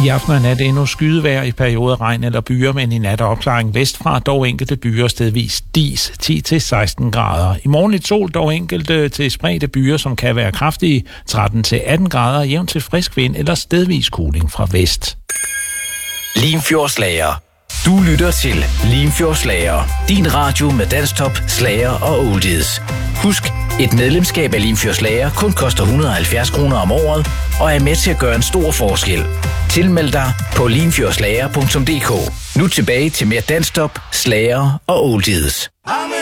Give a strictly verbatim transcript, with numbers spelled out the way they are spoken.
I aften og nat endnu skydevejr, i perioder regn eller byer, men i nat opklaring vestfra, dog enkelte byer stedvis dis ti til seksten grader. I morgen lidt sol, dog enkelte til spredte byer, som kan være kraftige, tretten til atten grader, jævnt til frisk vind eller stedvis kuling fra vest. Limfjordslager. Du lytter til Limfjordslager. Din radio med dansktop, slager og oldies. Husk, et medlemskab af Limfjordslager kun koster et hundrede og halvfjerds kroner om året og er med til at gøre en stor forskel. Tilmeld dig på limfjordslager punktum d k. Nu tilbage til mere dansktop, slager og oldies.